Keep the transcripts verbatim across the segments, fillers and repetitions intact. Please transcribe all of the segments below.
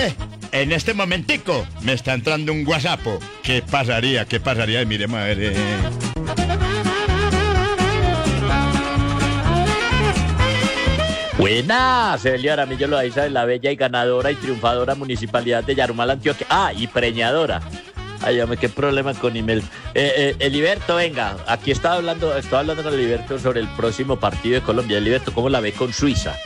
Eh, en este momentico me está entrando un WhatsApp. ¿Qué pasaría? ¿Qué pasaría? Y miremos a ver. Eh. Buena, Celia Aramillo Loaiza de la bella y ganadora y triunfadora municipalidad de Yarumal, Antioquia. Ah, y preñadora. Ay, hombre, qué problema con email. Eh, eh, Eliberto, venga, aquí estaba hablando, estaba hablando con Eliberto sobre el próximo partido de Colombia. Eliberto, ¿cómo la ve con Suiza?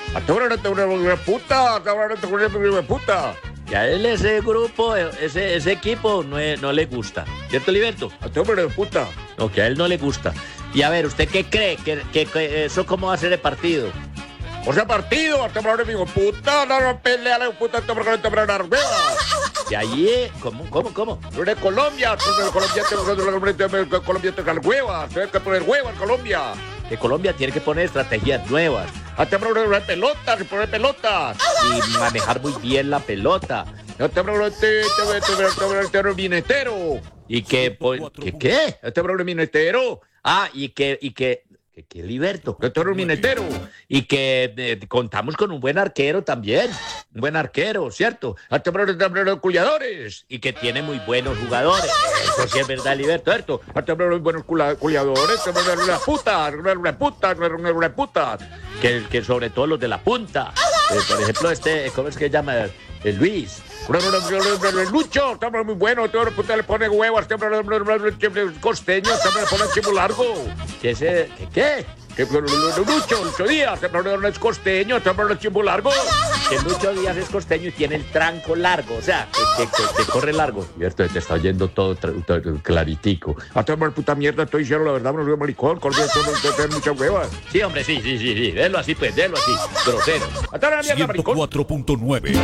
puta, puta. Y a él ese grupo, ese, ese equipo no, es- no le gusta. ¿Cierto, Eliberto? puta. No, que a él no le gusta. Y a ver, ¿usted qué cree? ¿Que, que, que eso cómo va a ser el partido? O sea, partido, hasta ahora digo, puta, no, no, pelea, la puta, hasta ahora te van a dar huevas. Y allí, eh, ¿cómo, cómo, cómo? Tú eres Colombia, tú eres Colombia, te Colombia te dan huevas, tienes que poner huevas, Colombia. Que Colombia tiene que poner estrategias nuevas Hasta ahora poner pelotas, poner pelotas. y manejar muy bien la pelota. Hasta ahora te te minetero. Y que, po- que ¿qué? Hasta ahora minetero. Ah, y que, y que, que, que Liberto. Hasta ahora minetero. Y que eh, contamos con un buen arquero también. Un buen arquero, ¿cierto? Hasta ahora culiadores. Y que tiene muy buenos jugadores. Eso sí es verdad, Liberto, ¿cierto? Hasta ahora buenos cula- culiadores, hasta ahora las putas, las putas, las putas. Que, que sobre todo los de la punta. Eh, por ejemplo, este, ¿cómo es que se llama? El Luis. Lucho, está muy bueno, todo el puta le pone huevos, costeño, le pone chivo largo. Que ese, que, ¿qué? Que Lucho, Lucho Díaz, no es costeño, está el chivo largo. Que Lucho Díaz es costeño y tiene el tranco largo, o sea, que, que, que, que corre largo. Cierto, te está oyendo todo, tra- todo claritico. Hasta la puta mierda, estoy diciendo la verdad, no soy maricón, con tener muchas huevas. Sí, hombre, sí, sí, sí, sí, délo así, pues, délo así, grosero. Hasta la mierda, maricón. ciento cuatro punto nueve